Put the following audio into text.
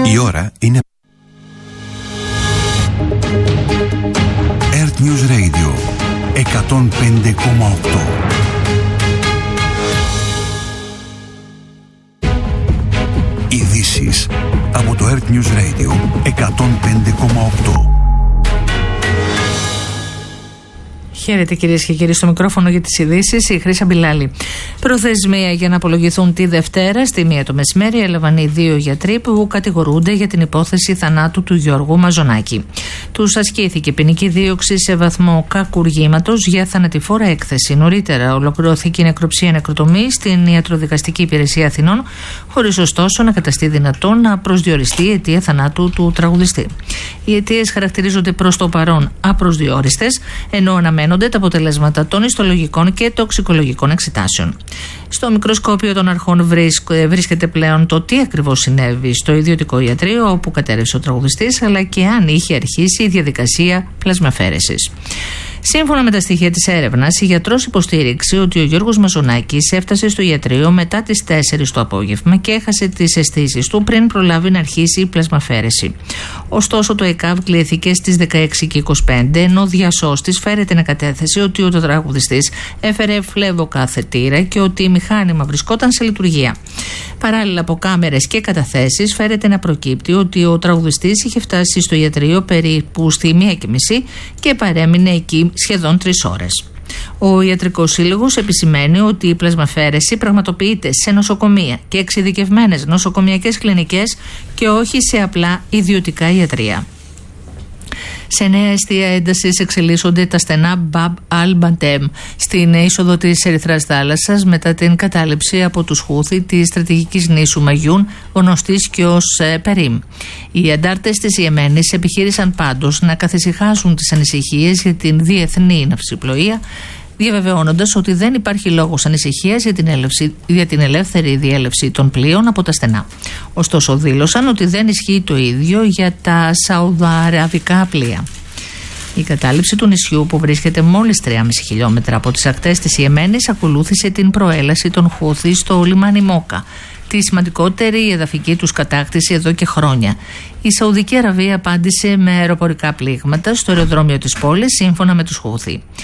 Η ώρα είναι Earth News Radio 105,8. Ειδήσεις από το Earth News Radio 105,8. Χαίρετε κυρίες και κύριοι, στο μικρόφωνο για τις ειδήσεις η Χρύσα Μπιλάλη. Προθεσμία για να απολογηθούν τη Δευτέρα στη 1 το μεσημέρι έλαβαν οι δύο γιατροί που κατηγορούνται για την υπόθεση θανάτου του Γιώργου Μαζονάκη. Τους ασκήθηκε ποινική δίωξη σε βαθμό κακουργήματος για θανατηφόρα έκθεση. Νωρίτερα ολοκληρώθηκε η νεκροψία νεκροτομή στην Ιατροδικαστική Υπηρεσία Αθηνών, χωρίς ωστόσο να καταστεί δυνατόν να προσδιοριστεί η αιτία θανάτου του τραγουδιστή. Οι αιτίες χαρακτηρίζονται προς το παρόν απροσδιόριστες, ενώ αναμένονται τα αποτελέσματα των ιστολογικών και τοξικολογικών εξετάσεων. Στο μικροσκόπιο των αρχών βρίσκεται πλέον το τι ακριβώς συνέβη στο ιδιωτικό ιατρείο όπου κατέρευσε ο τραγουδιστής, αλλά και αν είχε αρχίσει η διαδικασία πλασμαφαίρεσης. Σύμφωνα με τα στοιχεία της έρευνας, η γιατρός υποστήριξε ότι ο Γιώργος Μαζονάκης έφτασε στο ιατρείο μετά τις 4 το απόγευμα και έχασε τις αισθήσεις του πριν προλάβει να αρχίσει η πλασμαφαίρεση. Ωστόσο, το ΕΚΑΒ κλήθηκε στις 16:25, ενώ διασώστης φέρεται να κατέθεσε ότι ο τραγουδιστής έφερε φλεβοκαθετήρα και ότι μηχάνημα βρισκόταν σε λειτουργία. Παράλληλα, από κάμερες και καταθέσεις φέρεται να προκύπτει ότι ο τραγουδιστής είχε φτάσει στο ιατρείο περίπου στη 1:30 και παρέμεινε εκεί σχεδόν 3 ώρες. Ο Ιατρικός Σύλλογος επισημαίνει ότι η πλασμαφαίρεση πραγματοποιείται σε νοσοκομεία και εξειδικευμένες νοσοκομιακές κλινικές και όχι σε απλά ιδιωτικά ιατρεία. Σε νέα αιστεία έντασης εξελίσσονται τα στενά Μπαμπ Αλ-Μπαντέμ στην είσοδο της Ερυθράς Θάλασσας μετά την κατάληψη από τους Χούθη της στρατηγικής νήσου Μαγιούν, γνωστής και ως Περίμ. Οι αντάρτες της Ιεμένης επιχείρησαν πάντως να καθησυχάσουν τις ανησυχίες για την διεθνή ναυσιπλοεία, διαβεβαιώνοντας ότι δεν υπάρχει λόγος ανησυχίας για την ελεύθερη διέλευση των πλοίων από τα στενά. Ωστόσο, δήλωσαν ότι δεν ισχύει το ίδιο για τα σαουδαραβικά πλοία. Η κατάληψη του νησιού, που βρίσκεται μόλις 3,5 χιλιόμετρα από τις ακτές της Ιεμένης, ακολούθησε την προέλαση των Χούθη στο λιμάνι Μόκα, τη σημαντικότερη εδαφική τους κατάκτηση εδώ και χρόνια. Η Σαουδική Αραβία απάντησε με αεροπορικά πλήγματα στο αεροδρόμιο της πόλης, σύμφωνα με τους Χούθη.